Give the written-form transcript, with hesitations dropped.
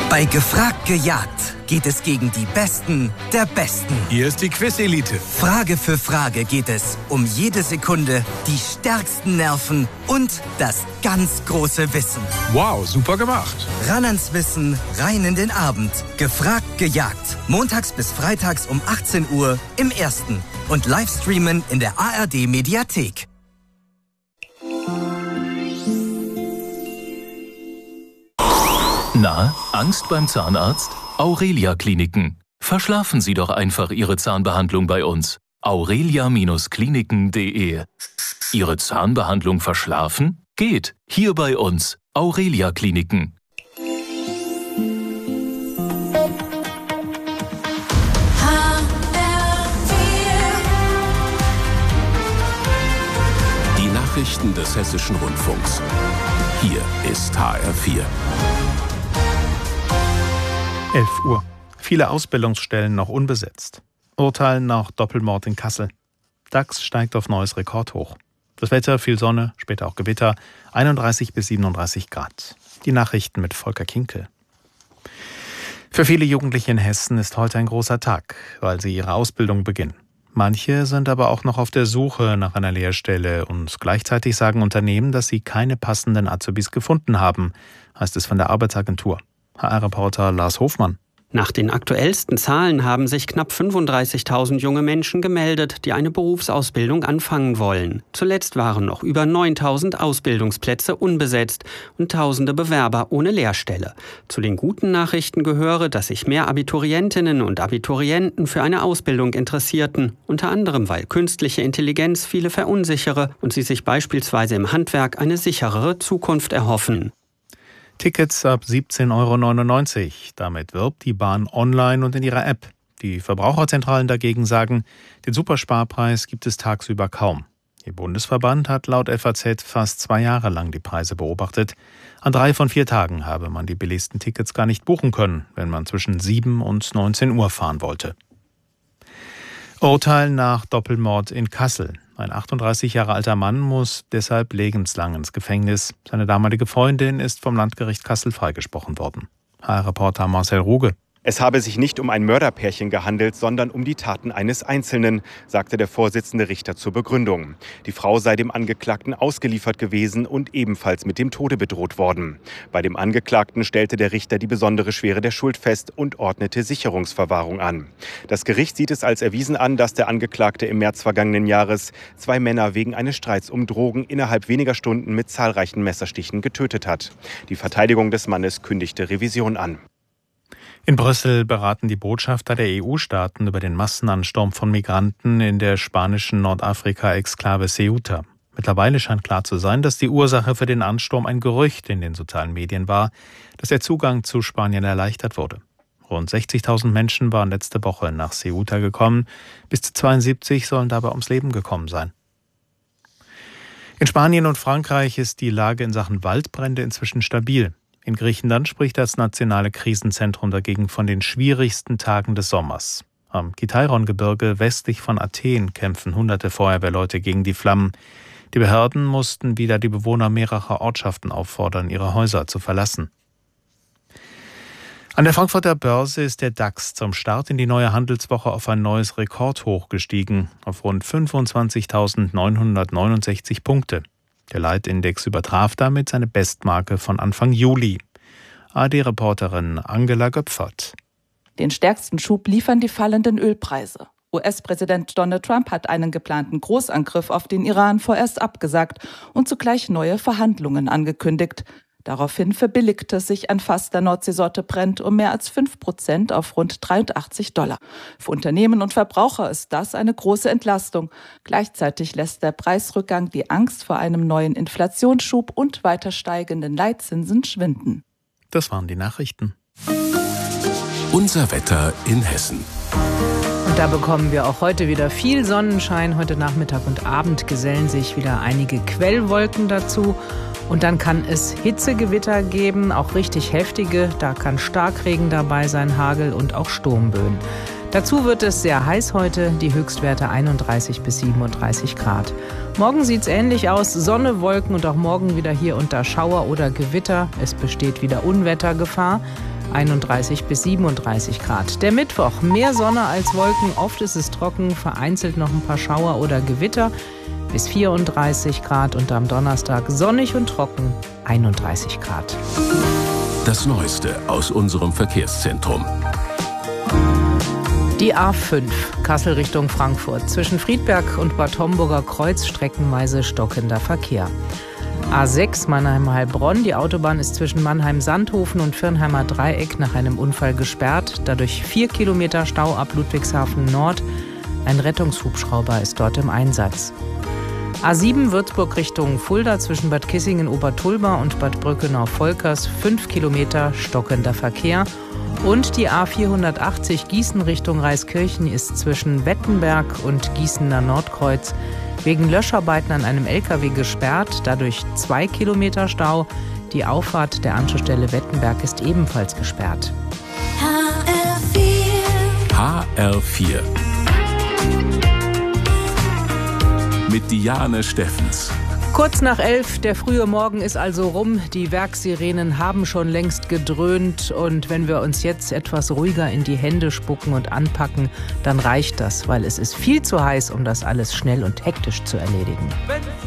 Bei Gefragt gejagt geht es gegen die Besten der Besten. Hier ist die Quiz-Elite. Frage für Frage geht es um jede Sekunde, die stärksten Nerven und das ganz große Wissen. Wow, super gemacht. Ran ans Wissen, rein in den Abend. Gefragt gejagt. Montags bis freitags um 18 Uhr im Ersten. Und Livestreamen in der ARD-Mediathek. Na, Angst beim Zahnarzt? Aurelia Kliniken. Verschlafen Sie doch einfach Ihre Zahnbehandlung bei uns. aurelia-kliniken.de. Ihre Zahnbehandlung verschlafen? Geht. Hier bei uns. Aurelia Kliniken. Die Nachrichten des Hessischen Rundfunks. Hier ist HR4. 11 Uhr. Viele Ausbildungsstellen noch unbesetzt. Urteil nach Doppelmord in Kassel. DAX steigt auf neues Rekordhoch. Das Wetter, viel Sonne, später auch Gewitter, 31 bis 37 Grad. Die Nachrichten mit Volker Kinkel. Für viele Jugendliche in Hessen ist heute ein großer Tag, weil sie ihre Ausbildung beginnen. Manche sind aber auch noch auf der Suche nach einer Lehrstelle und gleichzeitig sagen Unternehmen, dass sie keine passenden Azubis gefunden haben, heißt es von der Arbeitsagentur. HR-Reporter Lars Hofmann. Nach den aktuellsten Zahlen haben sich knapp 35.000 junge Menschen gemeldet, die eine Berufsausbildung anfangen wollen. Zuletzt waren noch über 9.000 Ausbildungsplätze unbesetzt und tausende Bewerber ohne Lehrstelle. Zu den guten Nachrichten gehöre, dass sich mehr Abiturientinnen und Abiturienten für eine Ausbildung interessierten, unter anderem weil künstliche Intelligenz viele verunsichere und sie sich beispielsweise im Handwerk eine sicherere Zukunft erhoffen. Tickets ab 17,99 €. Damit wirbt die Bahn online und in ihrer App. Die Verbraucherzentralen dagegen sagen, den Supersparpreis gibt es tagsüber kaum. Ihr Bundesverband hat laut FAZ fast 2 Jahre lang die Preise beobachtet. An 3 von 4 Tagen habe man die billigsten Tickets gar nicht buchen können, wenn man zwischen 7 und 19 Uhr fahren wollte. Urteil nach Doppelmord in Kassel. Ein 38 Jahre alter Mann muss deshalb lebenslang ins Gefängnis. Seine damalige Freundin ist vom Landgericht Kassel freigesprochen worden. HR-Reporter Marcel Ruge. Es habe sich nicht um ein Mörderpärchen gehandelt, sondern um die Taten eines Einzelnen, sagte der Vorsitzende Richter zur Begründung. Die Frau sei dem Angeklagten ausgeliefert gewesen und ebenfalls mit dem Tode bedroht worden. Bei dem Angeklagten stellte der Richter die besondere Schwere der Schuld fest und ordnete Sicherungsverwahrung an. Das Gericht sieht es als erwiesen an, dass der Angeklagte im März vergangenen Jahres 2 Männer wegen eines Streits um Drogen innerhalb weniger Stunden mit zahlreichen Messerstichen getötet hat. Die Verteidigung des Mannes kündigte Revision an. In Brüssel beraten die Botschafter der EU-Staaten über den Massenansturm von Migranten in der spanischen Nordafrika-Exklave Ceuta. Mittlerweile scheint klar zu sein, dass die Ursache für den Ansturm ein Gerücht in den sozialen Medien war, dass der Zugang zu Spanien erleichtert wurde. Rund 60.000 Menschen waren letzte Woche nach Ceuta gekommen. Bis zu 72 sollen dabei ums Leben gekommen sein. In Spanien und Frankreich ist die Lage in Sachen Waldbrände inzwischen stabil. In Griechenland spricht das Nationale Krisenzentrum dagegen von den schwierigsten Tagen des Sommers. Am Kitairon-Gebirge westlich von Athen kämpfen hunderte Feuerwehrleute gegen die Flammen. Die Behörden mussten wieder die Bewohner mehrerer Ortschaften auffordern, ihre Häuser zu verlassen. An der Frankfurter Börse ist der DAX zum Start in die neue Handelswoche auf ein neues Rekordhoch gestiegen, auf rund 25.969 Punkte. Der Leitindex übertraf damit seine Bestmarke von Anfang Juli. ARD-Reporterin Angela Göpfert. Den stärksten Schub liefern die fallenden Ölpreise. US-Präsident Donald Trump hat einen geplanten Großangriff auf den Iran vorerst abgesagt und zugleich neue Verhandlungen angekündigt. Daraufhin verbilligte sich ein Fass der Nordseesorte Brent um mehr als 5% auf rund $83. Für Unternehmen und Verbraucher ist das eine große Entlastung. Gleichzeitig lässt der Preisrückgang die Angst vor einem neuen Inflationsschub und weiter steigenden Leitzinsen schwinden. Das waren die Nachrichten. Unser Wetter in Hessen. Und da bekommen wir auch heute wieder viel Sonnenschein. Heute Nachmittag und Abend gesellen sich wieder einige Quellwolken dazu. Und dann kann es Hitzegewitter geben, auch richtig heftige. Da kann Starkregen dabei sein, Hagel und auch Sturmböen. Dazu wird es sehr heiß heute, die Höchstwerte 31 bis 37 Grad. Morgen sieht es ähnlich aus, Sonne, Wolken und auch morgen wieder hier und da Schauer oder Gewitter. Es besteht wieder Unwettergefahr, 31 bis 37 Grad. Der Mittwoch, mehr Sonne als Wolken, oft ist es trocken, vereinzelt noch ein paar Schauer oder Gewitter, bis 34 Grad und am Donnerstag sonnig und trocken, 31 Grad. Das Neueste aus unserem Verkehrszentrum. Die A5, Kassel Richtung Frankfurt. Zwischen Friedberg und Bad Homburger Kreuz streckenweise stockender Verkehr. A6 Mannheim-Heilbronn. Die Autobahn ist zwischen Mannheim-Sandhofen und Virnheimer Dreieck nach einem Unfall gesperrt. Dadurch 4 Kilometer Stau ab Ludwigshafen Nord. Ein Rettungshubschrauber ist dort im Einsatz. A7 Würzburg Richtung Fulda zwischen Bad Kissingen-Obertulba und Bad Brückenau-Volkers. 5 Kilometer stockender Verkehr. Und die A480 Gießen Richtung Reiskirchen ist zwischen Wettenberg und Gießener Nordkreuz wegen Löscharbeiten an einem LKW gesperrt, dadurch 2 Kilometer Stau. Die Auffahrt der Anschlussstelle Wettenberg ist ebenfalls gesperrt. HR4 mit Diane Steffens. Kurz nach 11, der frühe Morgen ist also rum. Die Werkssirenen haben schon längst gedröhnt. Und wenn wir uns jetzt etwas ruhiger in die Hände spucken und anpacken, dann reicht das, weil es ist viel zu heiß, um das alles schnell und hektisch zu erledigen.